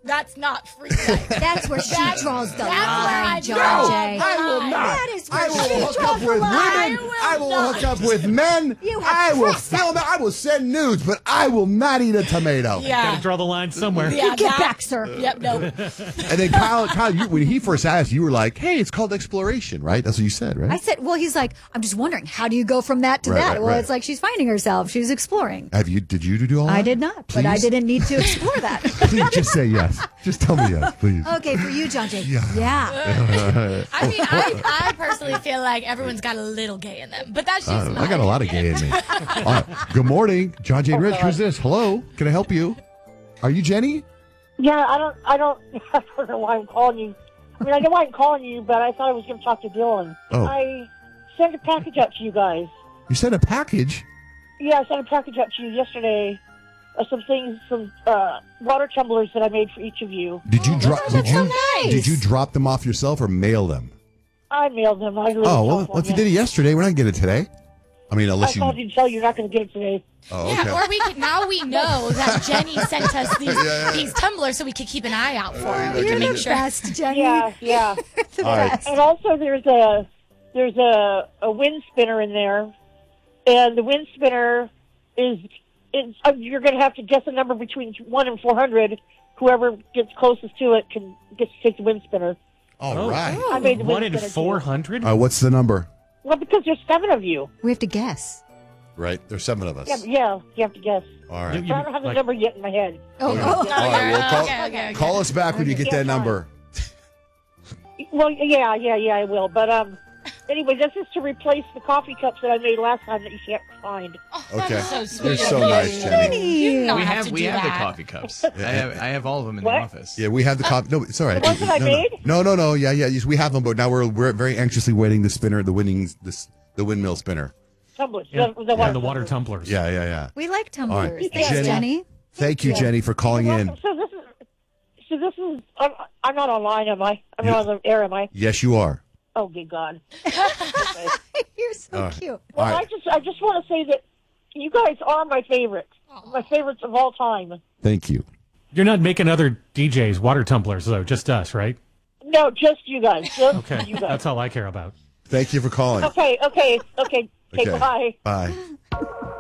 That's not free sex. That's where she draws the line, John No, Jay. I will not. That is where I will she hook draws up the with line. women. I will hook up with men. You have I will free film it. I will send nudes, but I will not eat a tomato. Yeah. Got to draw the line somewhere. Yeah, Get back, sir. Yep, no. And then Kyle, when he first asked, you were like, "Hey, it's called exploration, right?" That's what you said, right? I said, well, he's like, I'm just wondering, how do you go from that to Right, that? right, Well, right. it's like she's finding herself. She's exploring. Did you do all that? I did not, but I Please? didn't need to explore that. Please just say yes. Just tell me yes, please. Okay, for you, John Jay. Yeah. I mean, I personally feel like everyone's got a little gay in them, but that's just I got a lot of gay in me. Good morning, John Jay and Rich. Who's this? Hello. Can I help you? Are you Jenny? Yeah, I don't know why I'm calling you. I mean, I know why I'm calling you, but I thought I was going to talk to Dylan. Oh. I sent a package out to you guys. You sent a package. Yeah, I sent a package out to you yesterday. Some things, some water tumblers that I made for each of you. Did you drop? that's so nice. Did you drop them off yourself or mail them? I mailed them. I live in Oh well, California. if you did it yesterday, we're not getting it today. I mean, I unless you. called you to tell you you're not going to get it today. Oh, okay. Yeah, or now we know that Jenny sent us these tumblers so we could keep an eye out for them. We You're can the make sure. best, Jenny. Yeah, yeah. The All right. best. And also, there's a wind spinner in there, and the wind spinner is you're going to have to guess a number between 1 and 400. Whoever gets closest to it gets to take the wind spinner. All right. I made the 1 wind in spinner, too. 400? What's the number? Well, because there's 7 of you. We have to guess. Right. There's 7 of us. Yeah, you have to guess. All right. So I don't have the number yet in my head. Oh, Okay. oh. All right. Well, Okay. call us back when you get that number. Well, yeah, I will. But anyway, this is to replace the coffee cups that I made last time that you can't find. Okay. So sweet You're of so you. nice, Jenny. You do not We have have to we do have the that. coffee cups. I have all of them in What? the office. Yeah, we have the copy. No, it's all right. The ones that I made? No. Yeah. Yes, we have them, but now we're very anxiously waiting the spinner, the windmill spinner. Tumblers. Yeah, The the water tumblers. Yeah. We like tumblers. All right. Thanks, Jenny. Jenny. Thank you, Jenny, for calling in. So this is. I'm not online, am I? I'm not on the air, am I? Yes, you are. Oh, good God. You're so cute. Well, All right. I just want to say that you guys are my favorites. My favorites of all time. Thank you. You're not making other DJs water tumblers, though, just us, right? No, just you guys. Just Okay. you guys. That's all I care about. Thank you for calling. Okay. Okay. Bye. Bye.